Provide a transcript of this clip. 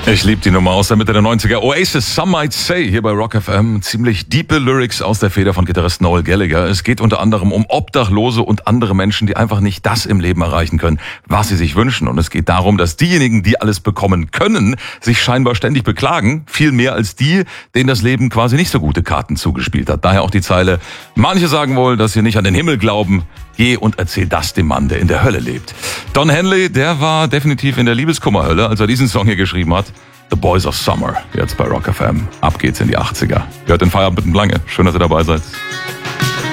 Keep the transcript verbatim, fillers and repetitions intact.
Ich liebe die Nummer aus der Mitte der neunziger. Oasis, Some Might Say, hier bei Rock F M. Ziemlich diepe Lyrics aus der Feder von Gitarrist Noel Gallagher. Es geht unter anderem um Obdachlose und andere Menschen, die einfach nicht das im Leben erreichen können, was sie sich wünschen. Und es geht darum, dass diejenigen, die alles bekommen können, sich scheinbar ständig beklagen. Viel mehr als die, denen das Leben quasi nicht so gute Karten zugespielt hat. Daher auch die Zeile, manche sagen wohl, dass sie nicht an den Himmel glauben. Geh und erzähl das dem Mann, der in der Hölle lebt. Don Henley, der war definitiv in der Liebeskummerhölle, als er diesen Song hier geschrieben hat. The Boys of Summer, jetzt bei Rock F M. Ab geht's in die achtziger. Hört den Feierabend mit dem Lange. Schön, dass ihr dabei seid.